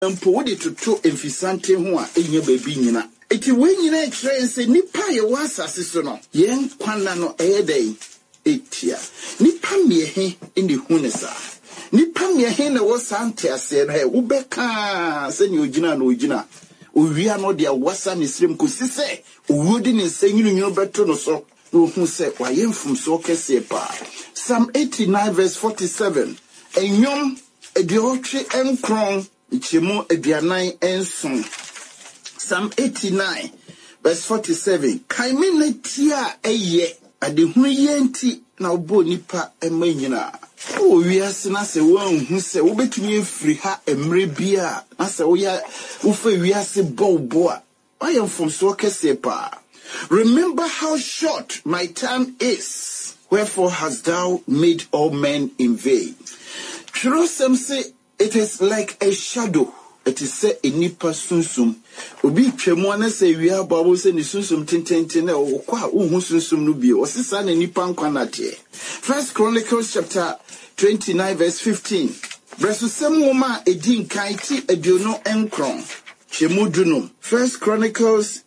mpo wode toto emfisante ho a enye baabi nyina eti we nyina ekire nse nipa ye wa asase so no yen kwana no eyedai etia nipa miehe indi hunesa nipa miehe na wo sante ase no he wo beka se ni ogina na ogina owia no de awasa misrem ko sise owodi ne nsenyinu beto no so no hu se wa yemfum so kese pa. Psalm 89 verse 47 enyom ediotwe enkron ichemu edianan enson. Psalm 89 verse 47 kaime na tia eye adehunu yenti na obo nipa emanyina o wiase na se wanhu se wo betumi efiri ha emre bia na se wo ya wo fa wiase bobo a ayem from so kese pa. Remember how short my time is, wherefore hast thou made all men in vain. Jerusalem say it is like a shadow. It is say enipa sunsum. Obi twemu na say wi ababo say ni sunsum tententen na okwa unhu sunsum no bi. Osisa na nipa nkwa na tie. First Chronicles chapter 29 verse 15. Bresusem woma edin kan ti aduono enkron. Chemudunum. First Chronicles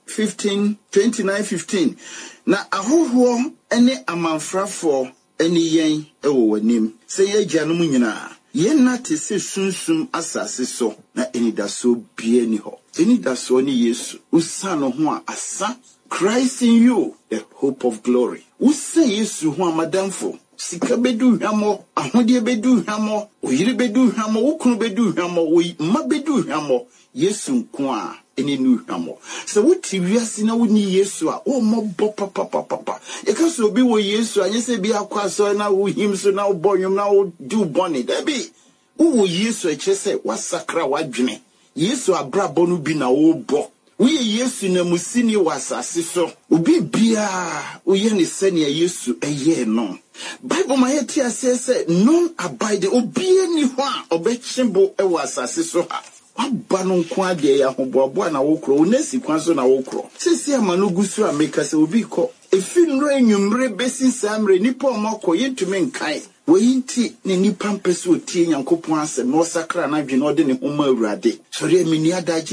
29:15. Na ahoho ene amanfrafo ene yen ewo wanim. Se ye gyanum nyina. Yen na te se sunsum asase so na enidaso bie ni ho. Enidaso ni Yesu. Usano ho a asa. Christ in you, the hope of glory. Usa Yesu ho amadamfo. Sika bedu hwamo, ahode bedu hwamo, oyire bedu hwamo, wokunu bedu hwamo, ma bedu hwamo. Yesu nkwa eni nu hwamo. Se wuti wiase na woni Yesu a o mobo papa. Yekaso obi wo Yesu anye se bi akwaso na wo him so na wo bonyum na wo do boni. Debi wo Yesu echese wasakra wadwene. Yesu abrabo no bi na wo bo. We Yesu na musini wasase so. Obi bia uye ni sene Yesu eye no. Bible ma yeti asese non abide obi ni ho a obechimbo e wasase so ha. Wabano nkwa de ya hoboabo na wokro onesi kwanso na wokro. Sisi amanu gusu ameka se obi ko efinro enwumre besi samre nipa omako yentumi nkan. Weyinti ne nipa mpese otie Nyankopon asem no sakra na dwe no de ne homa awurade. Sori mini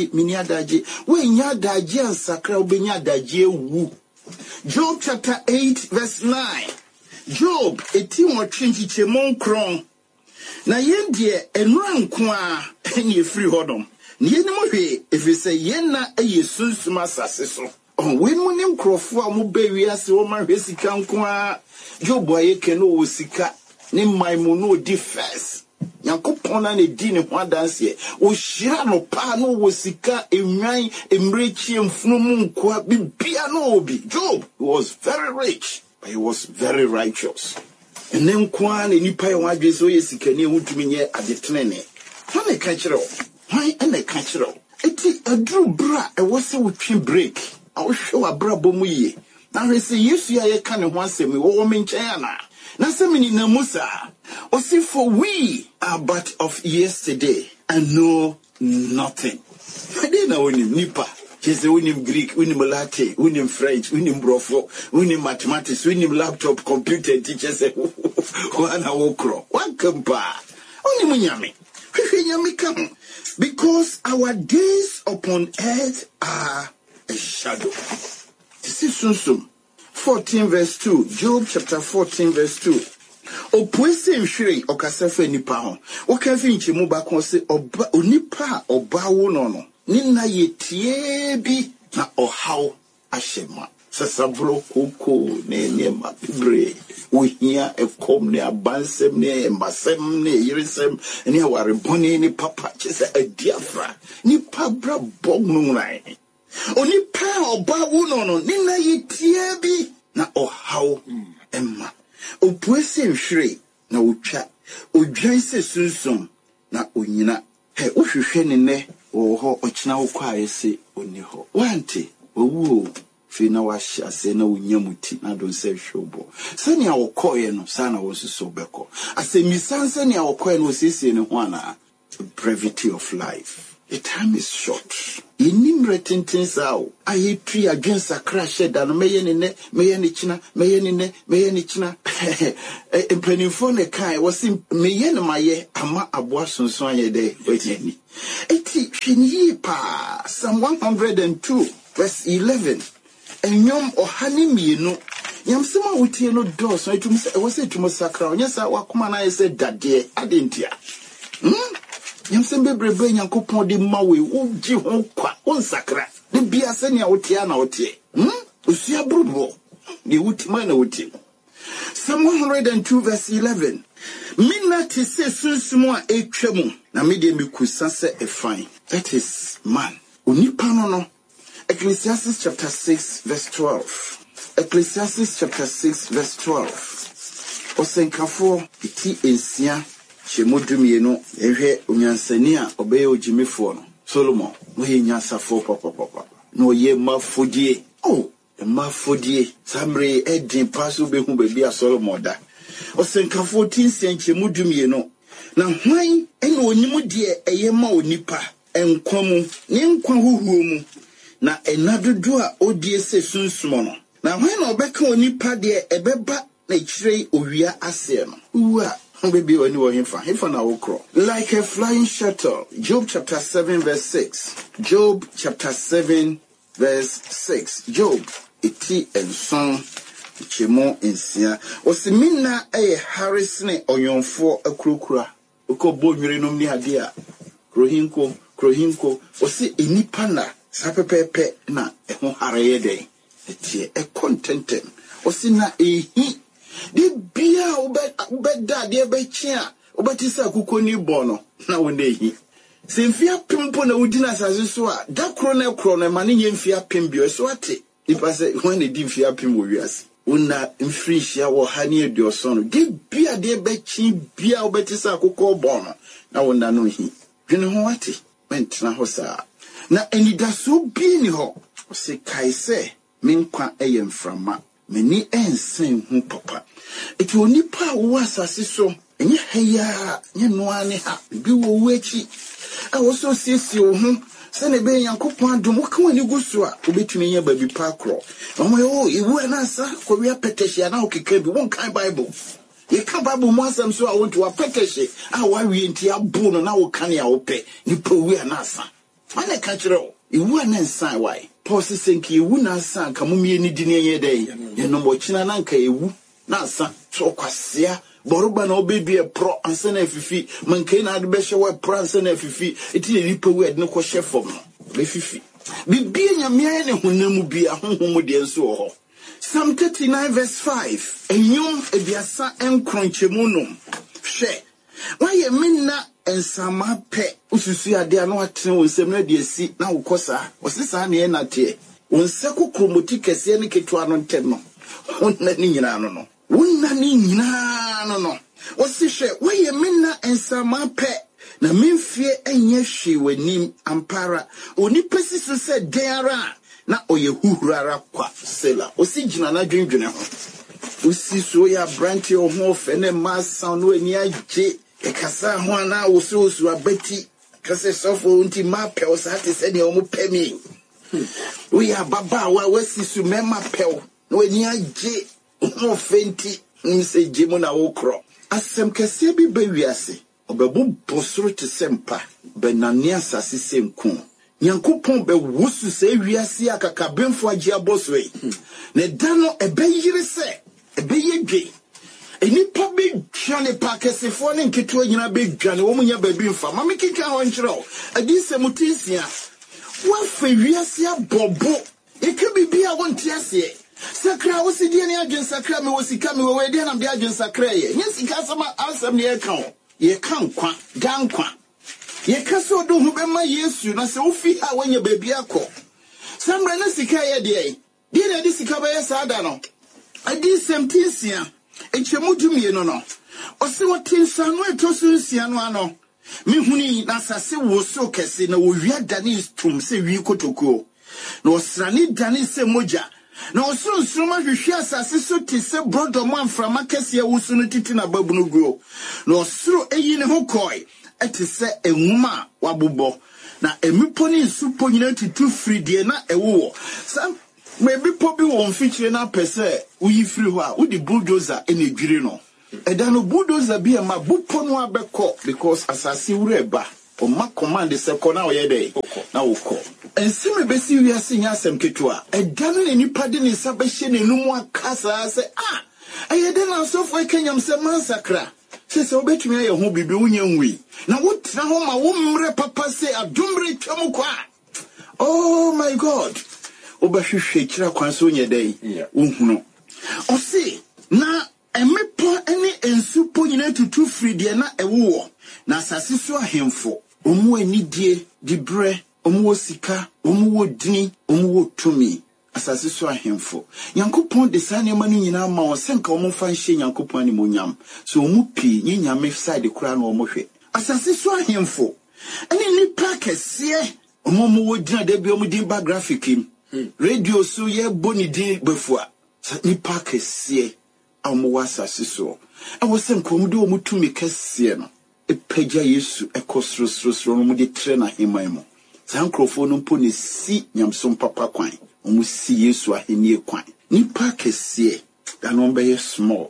adaje we nya adaje ansakra obenya adaje ewu. Job chapter 8 verse 9. Job eti mo twinchiche monkron. Na yendie enura nko a ene efiri hodom. Ne yenim hwe efise yenna eyesunsum asase so. We mu nim krofo a mo ba wiase wo ma hwe sika nko a Job ayeke no wo sika ni maimu no di first. Nyankopon na ne di ne ho adanse o hira no pa no wo sika enwan emrechi emfunu mu nko a bibia no obi. Job was very rich, but he was very righteous. And then kwan nipa ye wadwe so ye sikani ehutumi nye adetenene. Fa me ka kire o. Hwan ene ka kire o. Eti adru bra e wo se wotwe break. A wo hwe wa bra bomu ye. Na hwe se Yesu ya ye ka ne ho asemi wo me nchen ana. Na se mini na Musa. O say for we are but of yesterday and know nothing. Fade na woni nipa. Chese unim Greek, unim Latin, unim French, unim brofo, unim mathematics, unim laptop, computer, teachers, wana wokro. Wakampa. Unim nyame. Nyame come. Because our days upon earth are a shadow. This is Sunsum 14 verse 2. Job chapter 14 verse 2. Opwese mhwere okasafa nipa ho. Wokafi nchemu ba kon se oba onipa oba wo no. Nina yetie bi na ohaw ahyema. Sasabro koko ne mapibre. Ohia ekom ne abansem ne mbasem ne yiresem ne awarebone ne papa chese adiafra. Nipa bra bognu rai. Onipa oba wo no nina yetie bi na ohaw emma. Opwese nhwere na otwa. Odwan se sunsum na onyina. He ohwehwe ne ne oho ochina wo kwa ese oni ho. Wante owu fi na wahya se na onyamuti na don se hwobo. Sani a wokoye no sana wo suso beko. Asemisan sani a wokoye no sese ne ho ana brevity of life. The time is short. Inim retintin sao. Aye tree against a crash and mayenine, mayenine. In penifone kai was in mayen maye ama abuasun soye de wetini. Eti shini pa Psalm 102 verse 11. And yom ohani mi no. Yam sema uti no door so it was it to Masakra. Yes, I wakumana said that dear adentia. Yam sembe brebe Yankopon de mawe wo gi ho kwa onsakra. De bia se ne wotia na wotie. Usia brubo. De wutima na wotie. Psalm 102 verse 11. Minna te se sunsumo a etwam na me de mekusa se efan. That is man. Onipa no no. Ecclesiastes chapter 6 verse 12. Ecclesiastes chapter 6 verse 12. Osenkafo iti ensia Shemudumieno, Ehe, Unyansania, Obey Jimifon, Solomon, we Nyasafo papa. No ye mafudie. Oh, a mafudie. Samre Edin Pasu Behu Baby a Solomon da. Osenka 14 cent Shemudumieno. Now, why and when dear a yema nipa and quamu, name quahu na another doer o dear se soon smono. Now, when Obeka nipa dear a beba, nature Uria Asian. Ua. Baby, when you were him na okro. Like a flying shuttle. Job chapter 7 verse 6. Job chapter 7 verse 6. Job, iti and son, chemo insia. Osimina Harrisne onyonfo akrokura. Uko bo nyurenom ni adia. Krohinko. Osi inipana. Sapepepe na ehon harayede. Eti contentem. Osina ehi. Di bia ubeda di ebechia ubatisa kukoni bono na wondehi semfia pimpo na udina saziso a da kro na mane nyemfia pimbio so ate ipase when di mfia pimbo wiase una mfrishia wo hani edioso no di bia di ebechi bia ubatisa kuko bono na wona no hi dwene ho ate mentra ho saa na enidaso bi ni ho se kaise menkwa eyemframa meni ensen hu papa eti onipa wo asase so enye heya nye noane ha bi wo wechi a wo so siesie wo hu se ne be Yankopon adom wo kan ani guso a obetumi nya babi pa kro omo yo iwu na sa ko wi apetehia na okeka bi won kan bible ye ka bible mo asem so a won to apetehie a wa wi enti abu no na wo kan ya wo pe nipa wi na sa ane ka kire iwu na nsan wai Paul senki ewu na asa ka mumie ni di ne ye dai ye no mo china na nka ewu na asa so kwasia boruba na obedue pro ansa na afifi mankai na ade be hye pro ansa na afifi eti ne lipa wu ade ne ko hye fom be fifi bibie nyamia ne honamu bi ahonhom de enso ho Psalm 39 verse 5 enyum ebiasa enkronchemu nom hwe why ye minna ensama pe ususu ade ano atene wonsem na de asi na wokosa osisa na ye nate wonse kokromoti kese ne ketwa no ntem no wonna ni nyina no osihwe why ye minna ensama pe na memfie enye hwe wanim ampara oni pesiso se deara na oye huhurara kwa sela osigina na dwendwene ho osiso ya branch o ho fe ne masa no ani agye ekasa ho ana osusu abati kase sofo unti mape osate se ne omo pemi we are baba wa wasisu mema pel no ani agye ho fenti nse gemu na wokro asem kase bi bawiase obebu bosoro te sempa benania asase semku Yankopon be wusu se wiase akakabemfo agye abosoi ne dano ebeyire se ebeyedwe enipa be dwane pakesefo ne nketo nyina be dwane wo munya babi mfa mama kika ho nkyerɛ adise mutisia wa fa wiase abobo eke bibia wonte ase sakra wo sidie ne adwen sakra me wo sika me wo we de na be adwen sakra ye nyesika sama asem ne ye kan kwa gankwa ye kaso do hu be ma Yesu na se wo fi ha wanya babi akọ samra na sika ye de na di sika ba ye sada no adi semtisia echemudumie no ose wotinsa no etoso nsia no ano mehuni na sase wo so kese na wo wia dani tum se wi kotoko na osrani dani se moja na osonsoma hwehwe asase so ti se brodo mo amframa kese ya wusu no titi na babu no guo na osoro eyi ne ho koi eti se enwuma wabobo na emipo ne nsupo nyina tutu firi de na ewo sam maybe pobi won feature na pese uyi firi ho a wo di bulldozer ene dwire no eda no bulldozer bi e ma bupo no abekọ because asase wure ba o ma command se ko na oye dey na wo ko ensime besi wiase nya asem ketua eda no nipa de ne sa be hye nenum akasa se ayede na so fo kenyam se mansakra se obetumi aye ho bibi wunya nwi na wotra ho ma wo mre papa se adumre twam kwa oh my god obahwehwe kira kwan so nya dai wohunu o se na emepo ene ensupo nyina tutu firi de na ewo na asase so ahemfo omu anidie di bre omu sika omu dini omu tumi asase so ahemfo Nyankopon de sane ma no nyina ma o senka omu fa nhye Nyankopon ani monyam so omu pi nyame side kura na omu hwe asase so ahemfo ene nipa kese omu wo dina de bi omu din ba graphic radio so ye boni din befua nipa kese omu wasase so awo senka omu de omu tumi kese no epeja Yesu ekosrosrosro no mu de tre na heman mu sankrofo no mpo ne si nyamsom papa kwan omu si Yesu ahenie kwan nipa kese da no be small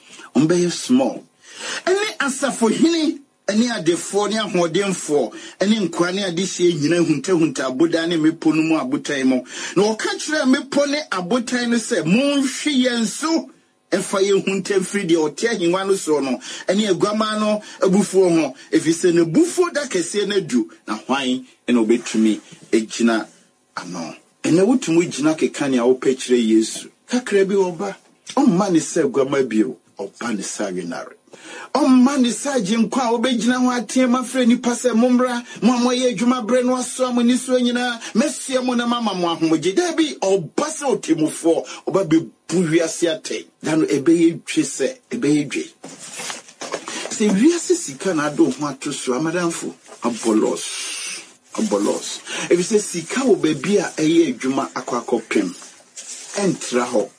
ene asafo hini ene adefo ne ahodemfo ene nkwa ne adehye nyina hunta aboda ne mepo no mu abotan mu na o ka kire mepo ne abotan no se monhwe yenso efa ye hunta mfiri de ote ahinwa no so no ene aguama no abufuo ho efise ne bufuo da kese na du na hwan ene obetumi egina ano ene wotumu gina kekane a wopekire Yesu kakra bi oba omma ne se aguama bio oba ne sagenare omma ne saje nkwa a wobegina ho atema frɛ nipa se momra mo ye adwuma bre no aso am ni so nyina mesia mo na mama mo ahomoje da bi oba se otemufo oba be buwiase ate dano ebeye dwe se ebeye dwe se wiase sika na do ho atoso amadamfo abolos ebi se sika wo baby a eye adwuma akwakopem entra ho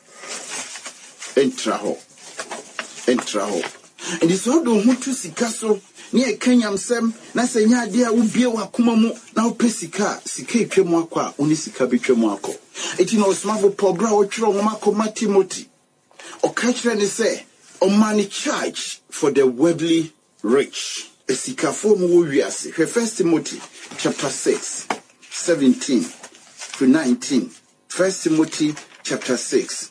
and this all do ho to sika so ne ekanyam sem na se nya ade a wo bie wakoma mu na wo pesika sika etwemu akwa oni sika betwemu akọ eti no smavo pobra wo twiro wo makoma Timothy o ka kire ne se o man charge for the worldly rich esika fo mu wo wiase 1 Timothy chapter 6 17 to 19 1 Timothy chapter 6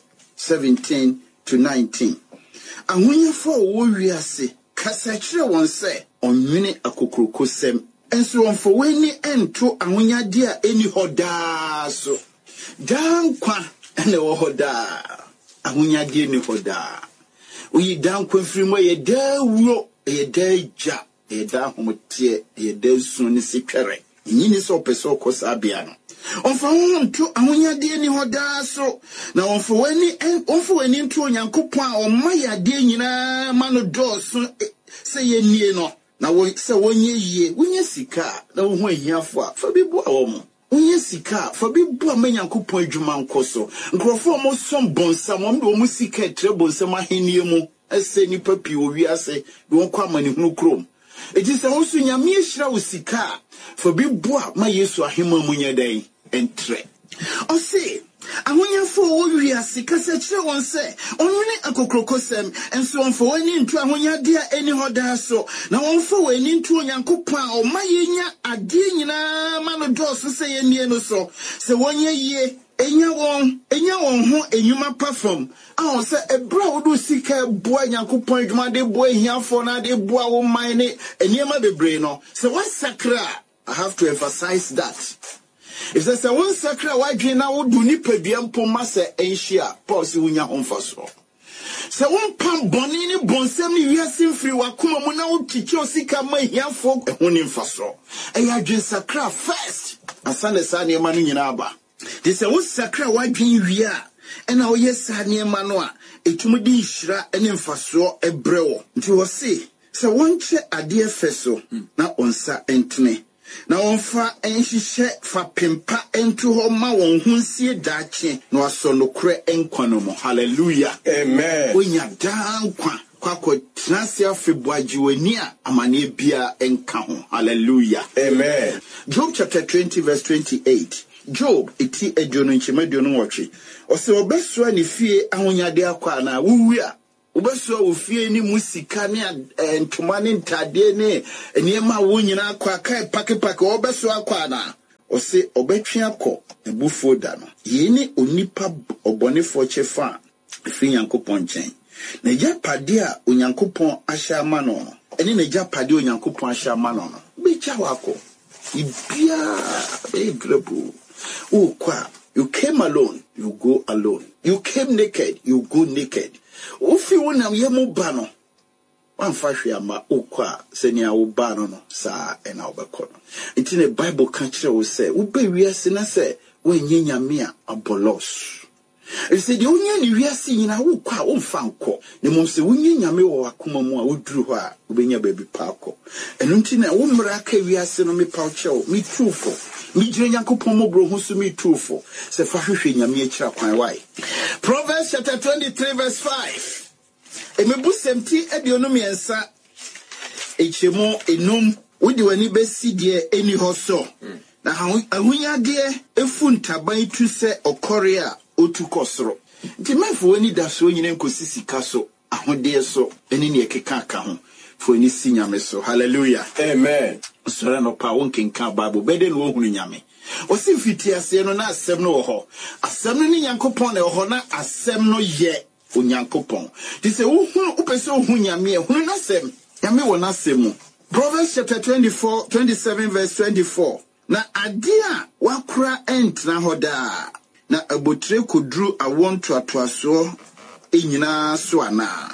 17 to 19 ahonya fo wo wiase kasa kire won se onwene akokrokosem enso wonfo weni ento ahonya de a eni hoda so dankwa ene wo hoda ahonya de eni hoda oyi dankwa mfirimo ye da wuro ye da ja ye da homotie ye da sun ni sikwere nyini so peso kosa bia no onfa wonto ahonya de eni hoda so na wonfo weni nto Onyankopon a omma ya de nyina mano doso se ye nie no na wo se wonye yie wonye sika na wo ho ahiafo a fa bibu a wo mo wonye sika fa bibu a Nyankopon adwuma nkoso nkrofo mo som bonsam mo do mo sika etre bonsam ahenie mu ese ni papi owi ase do kwa mani hunu krom eti se wo su nyame ehira wo sika fa bibu a ma Yesu ahema mu nyadai entre o se ahonya fo wo wiase kasa kire won se onwene akokrokosem enso onfo wani ntu ahonya de a eni hoda so na onfo wani ntu Onyankopon a o mayenya ade nyina ma no doso se ye nie no so se wonye yie enya won ho enyuma perform a se ebra wo do sika boa Nyankopon adwuma de boa hiafo na de boa wo man ne eniema bebre no se wasakra I have to emphasize that. If there's a one sacred white na would do nipa poma se enshia, pause wunya homfaso. Se one pam bonini bonsem ni wiasim free wakuma muna would teach your sika my here folk honin faso. And ya drin sacra first. A Sunday Sani manu yinaba. This a one sacred white dream wia. And now yes Sani manoa. A tumudi shra and infaso a brew. Until say, so one che a dear feso. Na onsa entne. Na onfa enhihye fa pempa ento ho ma won hunsie dache no aso no kre enkwa no mo hallelujah amen onya dankwa kwako trasia febwajiwania amane bia enka ho. Hallelujah. Amen. Job chapter 20 verse 28. Job iti ejono nchimadono watwe. Ose obesua ni fie ahonyade akwa na wuwi a obesua ofie ni musika ne ntoma ne ntade ne niema wo nyina akwa kai pake obesua akwa na ose obetwe akọ ebufo da no. Yeni onipa obonefo chefa efi Nyankopɔn nkyɛn. Na japade a Onyankopɔn ahya ama no ene na japade Onyankopɔn ahya ama no becha wako ibia be grebo. You came alone, you go alone. You came naked, you go naked. Ufi wona yemu bano. Wamfahwe ama ukwa senia ubano no sa ena obekono. Nti ne Bible kan kire wo se ube wiase na se wenye nyame a abolos. It said you onye ni wiase nyina ukwa umfa nko. Ne mom se wonye nyame wo akoma mu a woduru ho a ubenya baby pa akọ. Eno nti na wo mra ka wiase no me pa chewo me trufo. Mijire Nyankopɔn mobro ho so me trufo. Se fa hwehwe nyame akira kwan why. Proverbs chapter 23 verse 5. Emebu semti aduonu miensa echemo enum wodi wani besi de eni ho so. Na ahunyade efu ntaban tu se okore a otu kosoro. Nti mafo wani da so nyine nkosi sika so ahode so eni ne ekeka aka ho fo ni si nyame so. Hallelujah. Amen. Sora no pa won kenka Bible bede no hunu nyame. Osi fiti ase no na asem no ho. Asem no ni Nyankopɔn na ho na asem no ye Onyankopɔn. Ti se wo hunu upese wo hunu nyame hunu na asem. Nyame wo na asem mu. Proverbs chapter 27 verse 24. Na adia wakura entna hoda. Na abotre kodru awon toatoaso enyina so ana.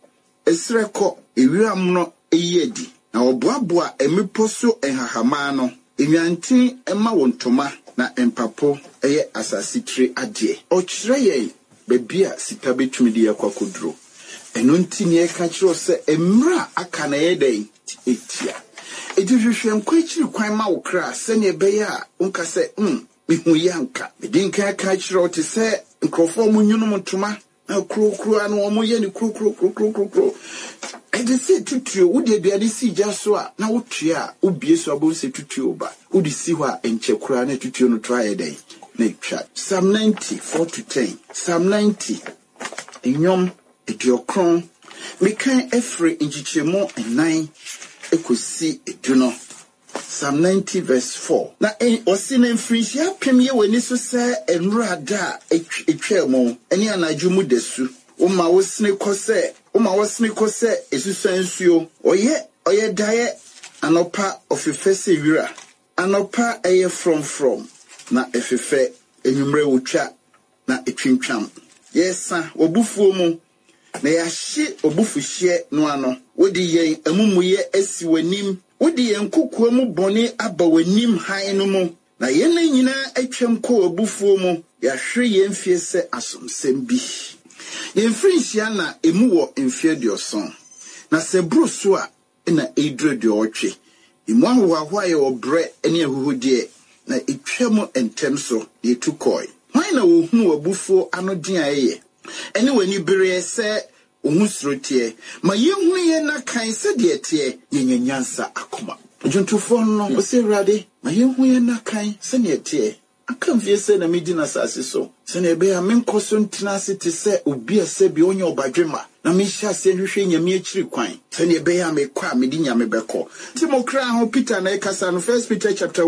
Esreko ewiram no eyedi. Na oboaboa emipo so enhahama no. Enyantin ema wontoma na empapo eye asasitire ade. Ochire ye bebia sika betumi de yakwa kodro. Eno ntini e ka kiro se emra aka na yedai etia. Edihwehwe nkwachiri kwan ma wo kra se ne beye a unka se mihu yanka. Medinka ka kiro te se nkrofo mu nyunu ntoma na krokro anu omo ye ni krokro. Ede se tutuo wode duade si jaso a na wotua obie so abo se tutuo ba wode si ho a enchekura na tutuo no try edai na twa. Psalm 90 4-10. Psalm 90 enyom ediokron mekan efre nchichemo enan ekosi eduno. Psalm 90 verse 4. Na osi na mfrinhia pemye wani so se enura da etwemo eni anadwo mu desu Uma wasne kose esusansuo oye daye anopa ofefese wira anopa eye from na efefe enwumre wotwa na etwintwam yesa obufuo mu na yahye obufuhye no ano wodi yen amumuye asi wanim wodi yen kokoa mu bone aba wanim han no mu na yen nyina atwam ko obufuo mu yahwe yen fie se asomsem bi. Yemfrinhia na emu wo mfie dioson na se bruso a na edro de otwe emu ahwa ye obre ene ahuhudie na etwam entem so de tukoi hwan na wo hunu wabufuo anodin ayeye ene wani bere se ohusrotie ma yehunu ye na kan se de tie yenyanyansa akoma juntufo no o se rade ma yehunu ye na kan se ne tie aka mfie se na medina sase so se na ebe ya menkoso ntina se te se obi ase bi onye obadwema na mehia se hwehwe nyame akiri kwan se na ebe ya mekwa medi nyame beko timokra ho Peter na ekasa no 1 Peter chapter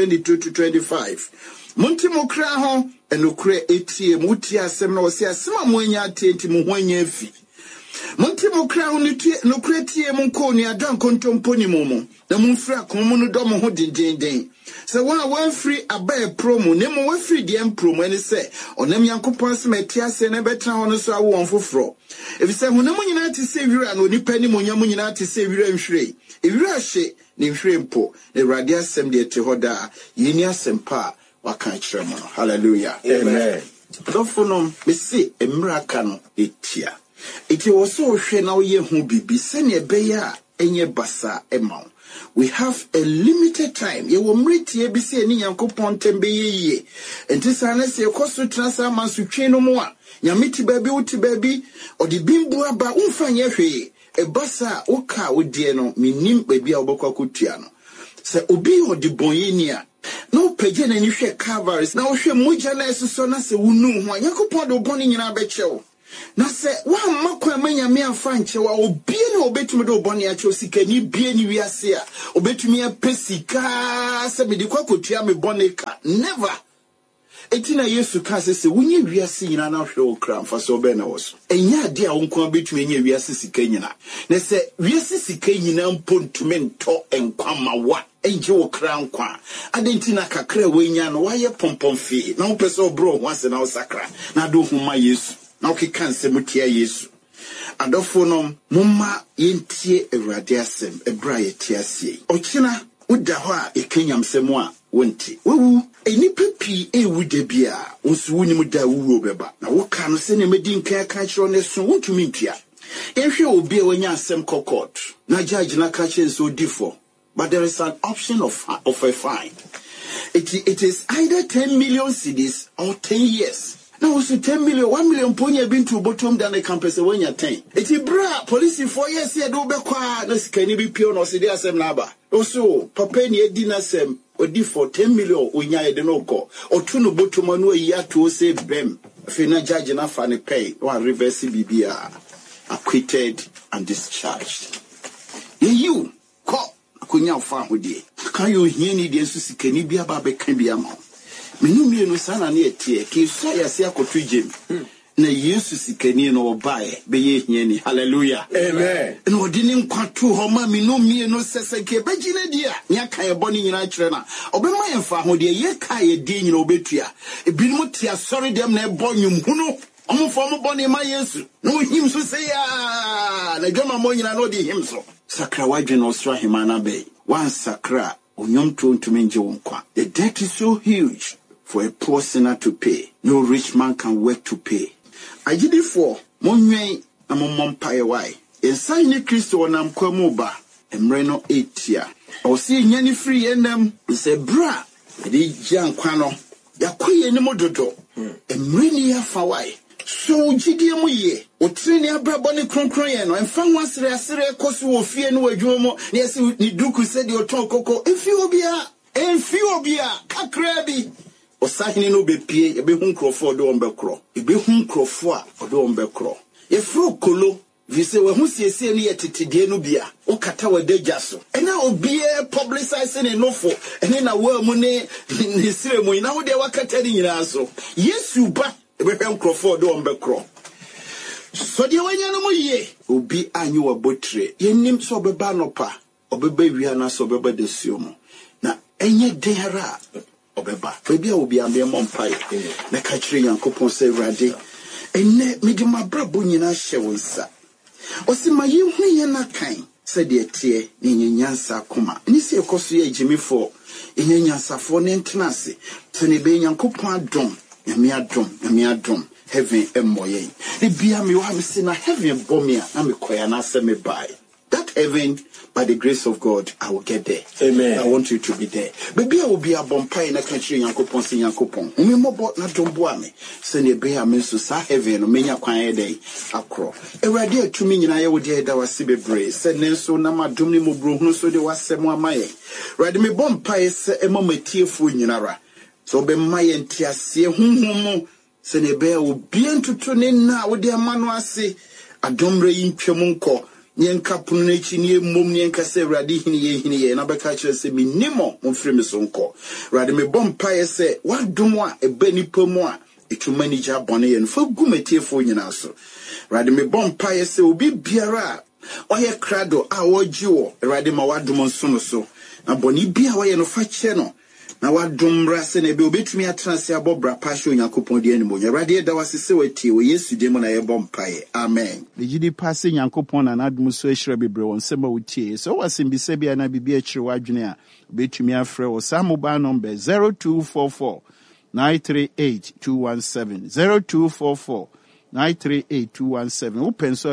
1:22-25 montimokra ho enokre etie muti asem na wo se asem amonya atenti mu ho anya afi montimokra ho nokre tie mu ko ni adan kontomponi mu na mumfra komu no dom ho dindindin. So one free abai promo, nemo one free DM promo, and say, or name Yankopon Smetia Sena better on so I won't for fro. If you say, when no money to save you and only penny when your money to save you and free. If you are she, name Shrimpo, the Radia Semdia to Hoda, Yenia Sempa, Wakan Sherman. Hallelujah. Amen. Dofonom, me see a miracle, it was so she now ye who be senior beya, and ye basa amount. We have a limited time. You will meet ye be say ni Yankopon tembe ye. And this unless you cost to transfer man to train no more. Yamiti baby uti baby or the bimbu aba unfanye hwe. ebasa oka odie no minim baby a obekwa kotua no se obi odi bonyeni a no page na ni hwe Calvaries na wo hwe mogya na esoso na se wunu ho Yakobon de oboni nyina bechewo na se wa makwa manyame afa nchewa obi na obetumi de oboni ache sikani bie ni wiase a obetumi apesika se me de kwakotua me boneka never. Etina Yesu ka se wunye wiase nyina na hwe okra mfa so be na woso enya ade a wonko betumi enya wiase sika nyina na se wiase sika nyina mpontume nto enkwamawa enje okra nkwa adentina kakra wenya no waye pompomfi na wo pese obro ho ase na osakra na do huma Yesu na okeka nsemutia Yesu adofo no mumma yentie Awurade asem ebra yetie asie okina uda ho a ekenyamsem a wonti wewu enipa pi ewu de bia onsu wunim da wuwo beba na woka no se ne medi nka ka kiro ne so wontumi ntua ehwe obi a wanya asem kokot na judge na ka kire so difo but there is an option of a fine. It is either 10 million cedis or 10 years. Now also 10 million, 1 million ponya been to bottom than the campus when you're 10. It is bra police 4 years here do be kwa no can be pure no cedi asem naba. Also papa ni edina sem odi for 10 million onya e de no ko. Otu no bottom no ya to say bem. Fe na judge na fa ne pay one reverse bibia acquitted and discharged. You ko kunya fa hodie kan yo hie ni de su sikani bia ba be kan bia ma menu mienu sana na etie ke so ya se akoto gem na Yesu sikani no obae be ye hie ni hallelujah amen no odi ni nkwato ho ma menu mienu sese ke be gine dia nya kan e boni nyina kire na obema ye fa hodie ye ka ye di nyina obetua ebinim tia sorry dem na e bonyum hunu omfo mo boni ma Yesu no him so say ya na dwama mo nyina no di him so sakra wadwe no so ahimana be one sakra onyom to menje wonkwa. The debt is so huge for a poor sinner to pay. No rich man can work to pay. Agidi for monwen na mompae wai ensan ni Kristo onam kwamu ba emre no etia o si nyani free enem se bra di jankwa no yakoye ni mododo emre ni afa wai so jidie mu ye otreni abrabo ne kronkron ye no emfa ho asere koso wo fie no wadwumo ne yesi ni duku se de oton koko efi obia kakra bi osahene no bepie ebe hu nkrofo do ombekro ebe hu nkrofo a do ombekro ye fro kolo vise we hu siesie ne yetetedie no bia o kata wadagya so ena obie publicize ne nofo ene na wa mu ne siremu na wo de wakata ni nyina so Yesu ba ebe nkrofo do ombekro so de wanya no ye obi anyu wabotre yenim so obeba nopa obeba wia na so obeba desio mo na enye dehara obeba baby obi ambe mompai na ka kire Yankopon se Awurade enne mede mabrabo nyina hye wonsa osima ye hu ye na kan se de tie ni nyansa koma ni se ekoso ye jimifo nyansafo ne ntenase se ne be Yankopon adom nyame adom heaven emoye e bia me wa me se na heaven bomia na me koya na se me buy that heaven. By the grace of God, I will get there. Amen. I want you to be there. Baby, I will be a bompire in a country, Yankopon, say Yankopon. Umemo na domboame. Send a bear means to sa heaven, or many quiet day. Acro. A radia to me, and I would hear that was Sibe Bray. Said Nelson, Nama Dumni Mubruno, so there was Semua Maye. Radime bompire, say a moment tearful in Yanara. So be my and tia see whom send a bear will be into tuning now with their manuasi. A dombre in Piemonco. Nyenka punechi ni mom nyenka se Awurade hini ye na beka kire se minimo mfiri me sonko Awurade me bompa se wadom a eba nipa mu a etumani gya bone ye no fa gumetiefo nyina so Awurade me bompa se obi biara oye krado a woji wo Awurade ma wadom nso so na bone bia wo ye no fa kye no na wadom rase na be obetumi atrase abobra pasho Yankopon de animo Awurade da wasese watie wo Yesu de mo na ye bompae amen the gidi passe Yankopon na adom so ehira bebre won sema wutie so wasimbise bia na bibia ekire wadwene a obetumi afre wo sa mobile number 0244 938 217 0244 938 217 wo penso